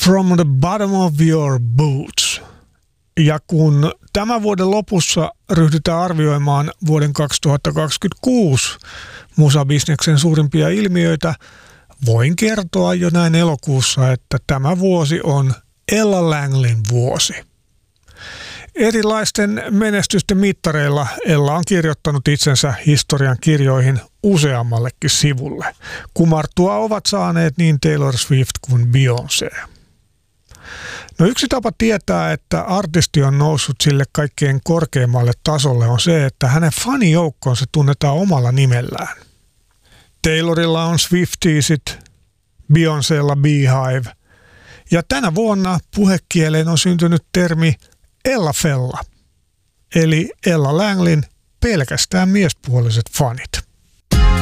From the bottom of your boots. Ja kun tämän vuoden lopussa ryhdytään arvioimaan vuoden 2026 musabisneksen suurimpia ilmiöitä, voin kertoa jo näin elokuussa, että tämä vuosi on Ella Langlin vuosi. Erilaisten menestysten mittareilla Ella on kirjoittanut itsensä historian kirjoihin useammallekin sivulle. Kumartua ovat saaneet niin Taylor Swift kuin Beyoncé. No yksi tapa tietää, että artisti on noussut sille kaikkein korkeimmalle tasolle on se, että hänen fanijoukkonsa tunnetaan omalla nimellään. Taylorilla on Swiftiesit, Beyoncélla Beehive ja tänä vuonna puhekieleen on syntynyt termi Ella Fella, eli Ella Langlin pelkästään miespuoliset fanit.